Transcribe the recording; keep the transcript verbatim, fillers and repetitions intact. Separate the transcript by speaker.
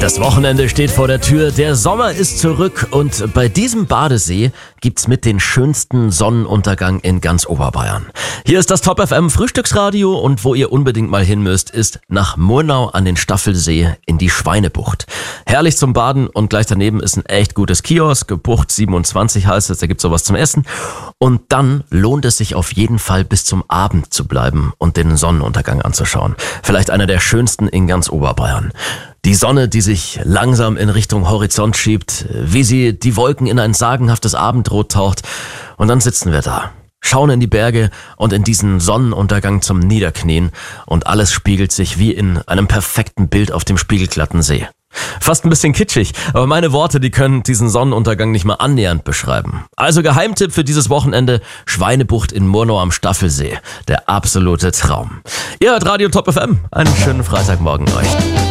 Speaker 1: Das Wochenende steht vor der Tür, der Sommer ist zurück und bei diesem Badesee gibt's mit den schönsten Sonnenuntergang in ganz Oberbayern. Hier ist das Top F M Frühstücksradio und wo ihr unbedingt mal hin müsst, ist nach Murnau an den Staffelsee in die Schweinebucht. Herrlich zum Baden und gleich daneben ist ein echt gutes Kiosk, Bucht siebenundzwanzig heißt es, da gibt's sowas zum Essen. Und dann lohnt es sich auf jeden Fall bis zum Abend zu bleiben und den Sonnenuntergang anzuschauen. Vielleicht einer der schönsten in ganz Oberbayern. Die Sonne, die sich langsam in Richtung Horizont schiebt, wie sie die Wolken in ein sagenhaftes Abendrot taucht. Und dann sitzen wir da, schauen in die Berge und in diesen Sonnenuntergang zum Niederknien und alles spiegelt sich wie in einem perfekten Bild auf dem spiegelglatten See. Fast ein bisschen kitschig, aber meine Worte, die können diesen Sonnenuntergang nicht mal annähernd beschreiben. Also Geheimtipp für dieses Wochenende, Schweinebucht in Murnau am Staffelsee. Der absolute Traum. Ihr hört Radio Top F M. Einen schönen Freitagmorgen euch.